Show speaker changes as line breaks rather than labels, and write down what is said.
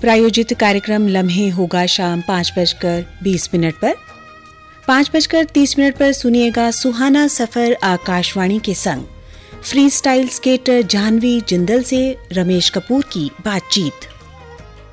प्रायोजित कार्यक्रम लम्हे होगा शाम 5:20 पर। 5:30 पर सुनिएगा सुहाना सफर आकाशवाणी के संग। Free style skater Jahnavi Jindal से रमेश कपूर की बातचीत।